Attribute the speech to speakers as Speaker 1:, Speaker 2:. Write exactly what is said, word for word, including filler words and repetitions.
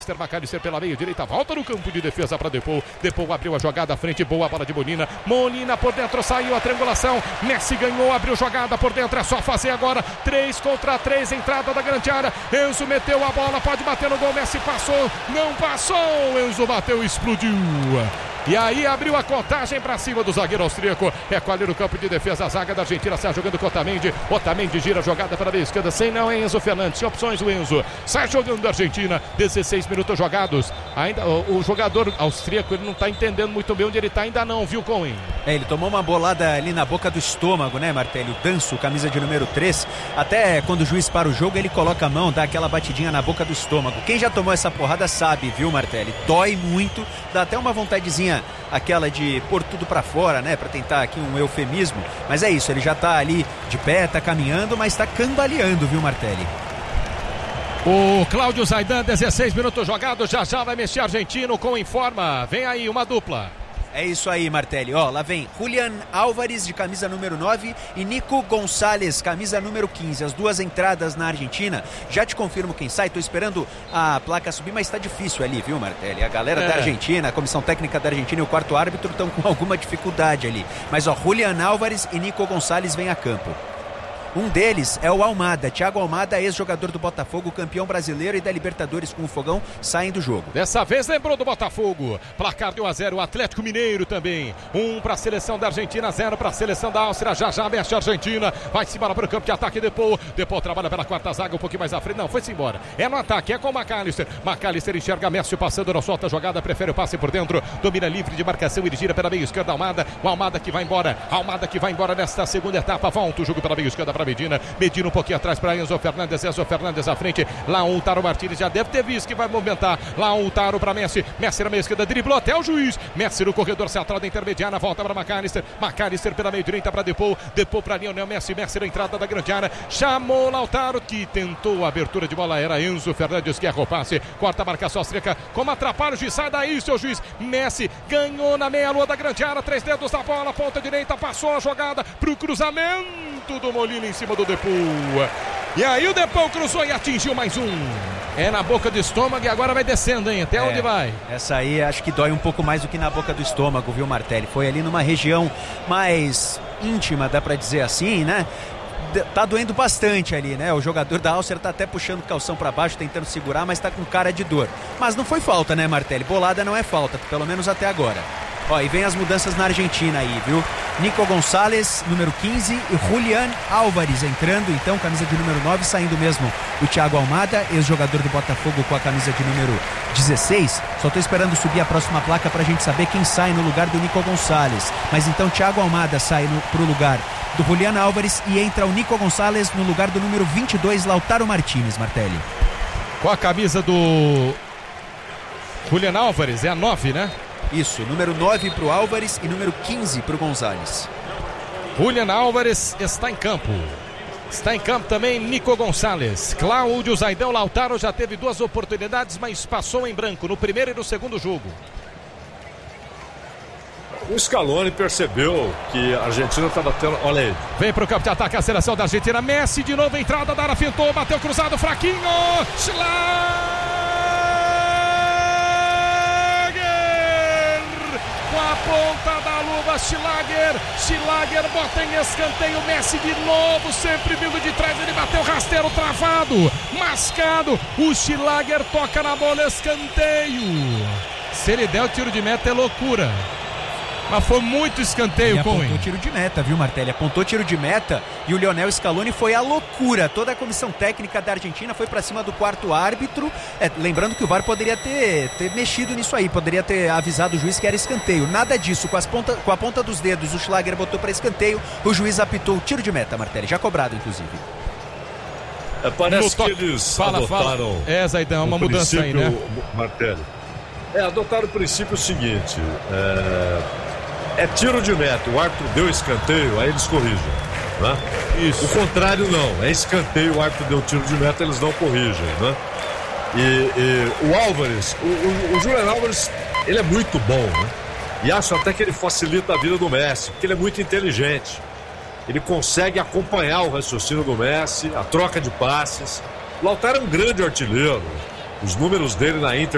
Speaker 1: McAllister pela meia direita, volta no campo de defesa para Depou. Depou abriu a jogada à frente, boa bola de Molina. Molina por dentro, saiu a triangulação. Messi ganhou, abriu jogada por dentro, é só fazer agora. três contra três, entrada da grande área. Enzo meteu a bola, pode bater no gol. Messi passou, não passou. Enzo bateu, explodiu. E aí abriu a contagem para cima do zagueiro austríaco. Recolhe no campo de defesa a zaga da Argentina. Sai jogando com Otamendi. Otamendi gira a jogada para a esquerda. Sem não é Enzo Fernandes. Sem opções o Enzo. Sai jogando da Argentina. dezesseis minutos jogados. Ainda o, o jogador austríaco ele não está entendendo muito bem onde ele está ainda não, viu, Cohen?
Speaker 2: É, ele tomou uma bolada ali na boca do estômago, né, Martelli? O Danço, camisa de número três. Até quando o juiz para o jogo, ele coloca a mão, dá aquela batidinha na boca do estômago. Quem já tomou essa porrada sabe, viu, Martelli? Dói muito. Dá até uma vontadezinha, aquela de pôr tudo pra fora, né, pra tentar aqui um eufemismo, mas é isso, ele já tá ali de pé, tá caminhando, mas tá cambaleando, viu, Martelli?
Speaker 1: O Cláudio Zaidan, dezesseis minutos jogados, já já vai mexer argentino com informa, vem aí uma dupla.
Speaker 2: É isso aí, Martelli. Ó, lá vem Julián Álvares, de camisa número nove, e Nico Gonçalves, camisa número quinze. As duas entradas na Argentina. Já te confirmo quem sai. Tô esperando a placa subir, mas tá difícil ali, viu, Martelli? A galera é. da Argentina, a comissão técnica da Argentina e o quarto árbitro estão com alguma dificuldade ali. Mas, ó, Julián Álvares e Nico Gonçalves vêm a campo. Um deles é o Almada, Thiago Almada, ex-jogador do Botafogo, campeão brasileiro e da Libertadores com o Fogão, saem do jogo.
Speaker 1: Dessa vez lembrou do Botafogo, placar de um a zero, o Atlético Mineiro também, um para a seleção da Argentina, zero para a seleção da Áustria, já já mexe a Argentina, vai-se embora para o campo de ataque, Depou, Depou trabalha pela quarta zaga, um pouquinho mais à frente, não, foi-se embora, é no ataque, é com o McAllister, McAllister enxerga Messi passando, não solta a jogada, prefere o passe por dentro, domina livre de marcação, ele gira pela meia esquerda, Almada, o Almada que vai embora, Almada que vai embora nesta segunda etapa, volta o jogo pela meia esquerda para Medina, Medina um pouquinho atrás para Enzo Fernandes, Enzo Fernandes à frente, Lautaro Martínez já deve ter visto que vai movimentar, Lautaro para Messi, Messi na meia esquerda, driblou até o juiz, Messi no corredor central da intermediária, volta para McAllister, McAllister pela meia direita para Depou, Depou para Lionel Messi, Messi na entrada da grande área, chamou Lautaro que tentou a abertura de bola, era Enzo Fernandes que erra o passe, corta a marcação austríaca, como atrapalha o juiz, sai daí seu juiz, Messi ganhou na meia lua da grande área, três dedos da bola, ponta direita, passou a jogada pro cruzamento do Molina em cima do Depou. E aí o Depou cruzou e atingiu mais um. É na boca do estômago e agora vai descendo, hein? Até é, onde vai?
Speaker 2: Essa aí acho que dói um pouco mais do que na boca do estômago, viu, Martelli? Foi ali numa região mais íntima, dá pra dizer assim, né? Tá doendo bastante ali, né? O jogador da Áustria tá até puxando o calção pra baixo, tentando segurar, mas tá com cara de dor. Mas não foi falta, né, Martelli? Bolada não é falta, pelo menos até agora. Ó, e vem as mudanças na Argentina aí, viu? Nico Gonçalves, número quinze, e Julián Álvares entrando, então, camisa de número nove, saindo mesmo o Thiago Almada, ex-jogador do Botafogo com a camisa de número dezesseis. Só tô esperando subir a próxima placa pra gente saber quem sai no lugar do Nico Gonçalves. Mas então Thiago Almada sai no, pro lugar do Julián Álvares e entra o Nico Gonçalves no lugar do número vinte e dois, Lautaro Martínez, Martelli.
Speaker 1: Com a camisa do Julián Álvares, é a nove, né?
Speaker 2: Isso, número nove para o Álvares e número quinze para o Gonçalves.
Speaker 1: Julián Álvares está em campo. Está em campo também Nico Gonçalves. Cláudio Zaidan, Lautaro já teve duas oportunidades, mas passou em branco no primeiro e no segundo jogo.
Speaker 3: O Scaloni percebeu que a Argentina estava tendo... Olha aí.
Speaker 1: Vem para o campo de ataque a seleção da Argentina. Messi de novo, entrada da área, fintou, bateu cruzado, fraquinho. Schlag! Ponta da luva, Schlager, Schlager bota em escanteio, Messi de novo, sempre vindo de trás, ele bateu rasteiro, travado, mascado, o Schlager toca na bola, escanteio. Se ele der o tiro de meta é loucura. Mas foi muito escanteio,
Speaker 2: ele
Speaker 1: com
Speaker 2: apontou tiro de meta, viu, Martelli? Apontou tiro de meta e o Lionel Scaloni foi a loucura. Toda a comissão técnica da Argentina foi pra cima do quarto árbitro. É, lembrando que o V A R poderia ter, ter mexido nisso aí, poderia ter avisado o juiz que era escanteio. Nada disso, com, as ponta, com a ponta dos dedos, o Schlager botou pra escanteio, o juiz apitou o tiro de meta, Martelli, já cobrado, inclusive.
Speaker 3: É, parece que eles
Speaker 1: fala,
Speaker 3: adotaram...
Speaker 1: Fala. É, Zaidan, uma mudança aí, né?
Speaker 3: Martelli. É, adotaram o princípio seguinte... É... É tiro de meta, o árbitro deu escanteio, aí eles corrigem, né? Isso. O contrário não, é escanteio, o árbitro deu tiro de meta, eles não corrigem, né? E, e o Álvares, o, o, o Julián Álvares, ele é muito bom, né? E acho até que ele facilita a vida do Messi, porque ele é muito inteligente. Ele consegue acompanhar o raciocínio do Messi, a troca de passes. O Lautaro é um grande artilheiro, os números dele na Inter